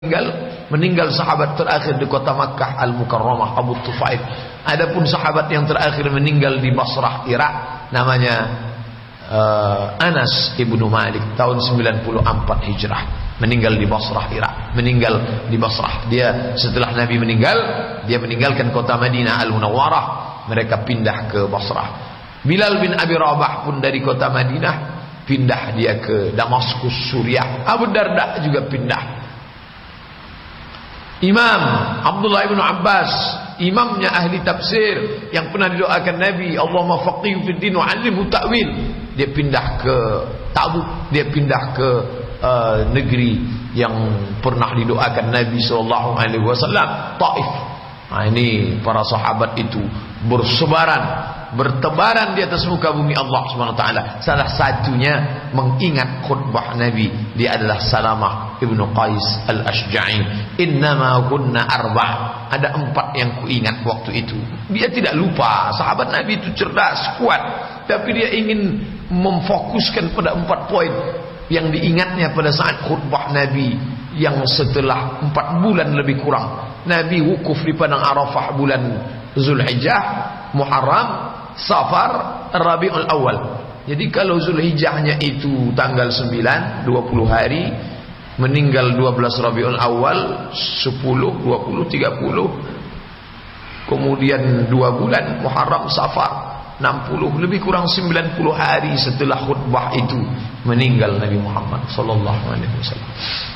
meninggal sahabat terakhir di kota Makkah Al-Mukarramah Abu Tufail. Adapun sahabat yang terakhir meninggal di Basrah Irak namanya Anas ibnu Malik tahun 94 Hijrah, meninggal di Basrah Irak, meninggal di Basrah. Dia setelah Nabi meninggal, dia meninggalkan kota Madinah Al-Munawwarah, mereka pindah ke Basrah. Bilal bin Abi Rabah pun dari kota Madinah pindah dia ke Damaskus Suriah. Abu Darda juga pindah. Imam Abdullah bin Abbas, imamnya ahli tafsir yang pernah didoakan Nabi, Allahumma faqihu fid din wa 'allimhu ta'wil, dia pindah ke Tabuk, dia pindah ke negeri yang pernah didoakan Nabi sallallahu alaihi wasallam, Taif. Nah, ini para sahabat itu bertebaran di atas muka bumi Allah Subhanahu wa taala. Salah satunya mengingat khutbah Nabi, dia adalah Salamah ibnu Qais al-Ashja'i. Innama kunna arba', ada 4 yang kuingat waktu itu. Dia tidak lupa, sahabat Nabi itu cerdas, kuat, tapi dia ingin memfokuskan pada 4 poin yang diingatnya pada saat khutbah Nabi yang setelah 4 bulan lebih kurang. Nabi wukuf di padang Arafah bulan Zulhijjah, Muharram, Safar, Rabiul Awal. Jadi kalau Zulhijjahnya itu tanggal 9, 20 hari, meninggal 12 Rabiul Awal, 10, 20, 30, kemudian 2 bulan Muharram, Safar, 60, lebih kurang 90 hari setelah khutbah itu meninggal Nabi Muhammad sallallahu alaihi wasallam.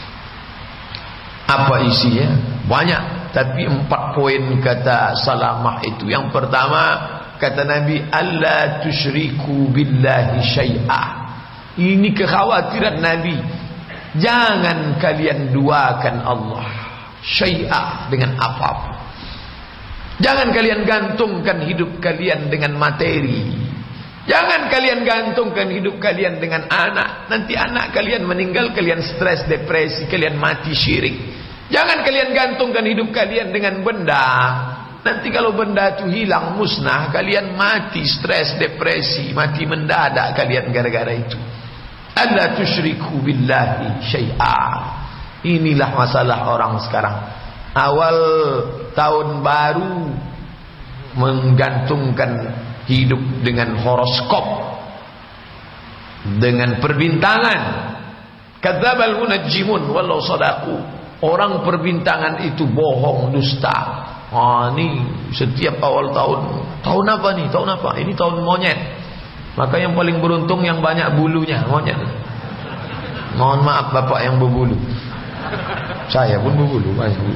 Apa isinya? Banyak, tapi 4 poin kata Salamah itu. Yang pertama, kata Nabi, alla tusyriku billahi syai'a. Ini kekhawatiran Nabi, jangan kalian duakan Allah syai'a, dengan apapun. Jangan kalian gantungkan hidup kalian dengan materi. Jangan kalian gantungkan hidup kalian dengan anak. Nanti anak kalian meninggal, kalian stres, depresi, kalian mati syirik. Jangan kalian gantungkan hidup kalian dengan benda. Nanti kalau benda itu hilang, musnah, kalian mati stres, depresi, mati mendadak kalian gara-gara itu. Alla tusyriku billahi syai'a. Inilah masalah orang sekarang. Awal tahun baru menggantungkan hidup dengan horoskop, dengan perbintangan. Kadzdzabal munajjimun walau sadaqu. Orang perbintangan itu bohong, dusta. Ini setiap awal tahun apa nih? Tahun apa? Ini tahun monyet. Maka yang paling beruntung yang banyak bulunya, monyet. Mohon maaf bapak yang berbulu. Saya pun berbulu,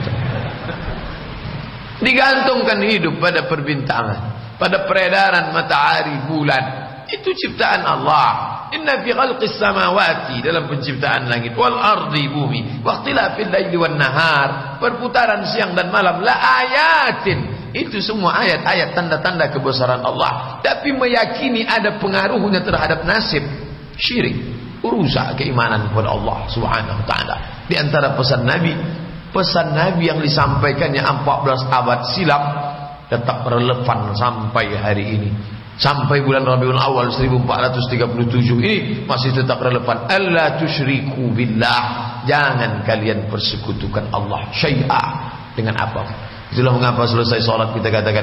digantungkan hidup pada perbintangan, pada peredaran matahari, bulan. Itu ciptaan Allah. Inna fi khalqis samawati, dalam penciptaan langit, wal ardi, bumi, wa ikhtilafil laili wan nahar, perputaran siang dan malam, la ayatin. Itu semua ayat-ayat, tanda-tanda kebesaran Allah. Tapi meyakini ada pengaruhnya terhadap nasib, syirik, rusak keimanan kepada Allah Subhanahu wa taala. Di antara pesan Nabi yang disampaikannya 14 abad silam tetap relevan sampai hari ini. Sampai bulan Rabiul Awal 1437 ini masih tetap relevan. Alla tusyriku billah, jangan kalian persekutukan Allah syai'a, dengan apa. Itulah mengapa selesai salat kita katakan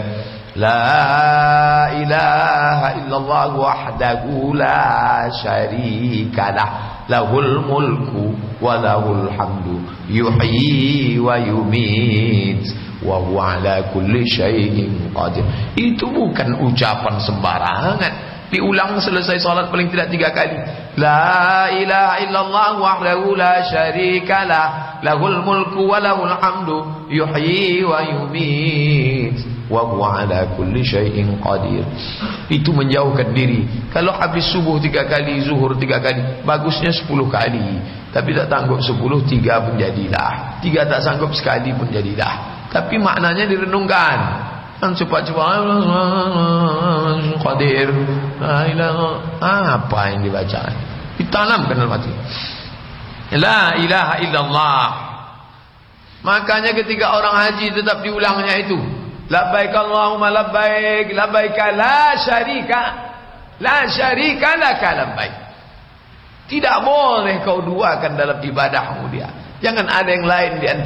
la ilaha illallah wahdahu la syarikalah, lahul mulku wa lahul hamdu, yuhyi wa yumit, wa huwa ala kulli syai'in qadir. Itu bukan ucapan sembarangan. Diulang selesai salat paling tidak 3 kali. La ilaha illallah wahdahu la syarikalah, lahul mulku wa lahul hamdu, yuhyi wa yumit, wa huwa ala kulli syai'in qadir. Itu menjauhkan diri. Kalau habis subuh 3 kali, zuhur 3 kali, bagusnya 10 kali. Tapi tak sanggup 10, 3 pun jadilah. 3 tak sanggup, sekali pun jadilah. Tapi maknanya direnungkan. Kan cepat-cepat qadir, apa yang dibaca, ditanamkan dalam hati. La ilaha illallah. Makanya ketika orang haji tetap diulangnya itu, labbaik Allahumma labbaik, labbaik la syarika laka labbaik. Tidak boleh kau duakan dalam ibadahmu dia. Jangan ada yang lain di antara